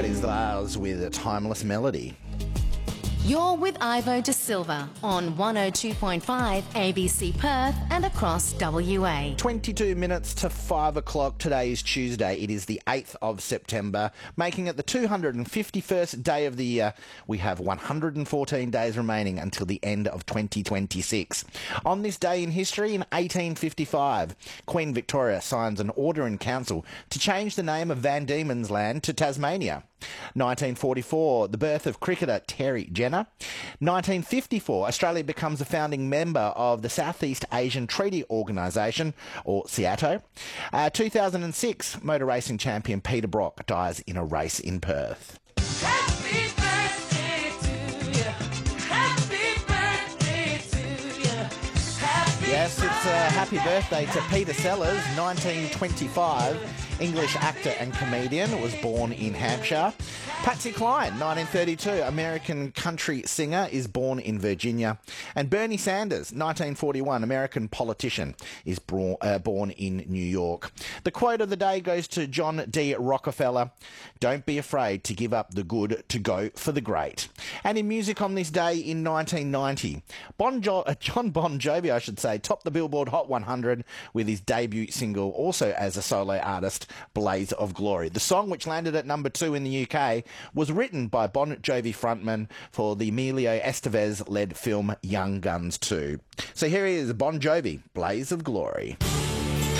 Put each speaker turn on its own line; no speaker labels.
That is Lars with a Timeless Melody.
You're with Ivo De Silva on 102.5 ABC Perth and across WA.
22 minutes to 5 o'clock. Today is Tuesday. It is the 8th of September, making it the 251st day of the year. We have 114 days remaining until the end of 2026. On this day in history, in 1855, Queen Victoria signs an order in council to change the name of Van Diemen's Land to Tasmania. 1944, the birth of cricketer Terry Jenner. 1954, Australia becomes a founding member of the Southeast Asian Treaty Organisation, or SEATO. 2006, motor racing champion Peter Brock dies in a race in Perth.
Happy birthday to you. Happy birthday to you. Happy
Yes, it's a happy birthday to Peter Sellers, 1925. English actor and comedian, was born in Hampshire. Patsy Cline, 1932, American country singer, is born in Virginia. And Bernie Sanders, 1941, American politician, is born in New York. The quote of the day goes to John D. Rockefeller: "Don't be afraid to give up the good to go for the great." And in music on this day in 1990, John Bon Jovi, topped the Billboard Hot 100 with his debut single, also as a solo artist, Blaze of Glory. The song, which landed at number 2 in the UK, was written by Bon Jovi frontman for the Emilio Estevez-led film Young Guns 2. So here he is, Bon Jovi, Blaze of Glory.